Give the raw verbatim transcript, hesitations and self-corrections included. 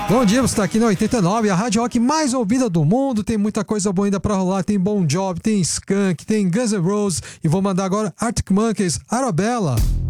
Bom dia, você está aqui na oitenta e nove, a rádio rock mais ouvida do mundo. Tem muita coisa boa ainda pra rolar. Tem Bon Jovi, tem Skank, tem Guns N' Roses. E vou mandar agora Arctic Monkeys, Arabella.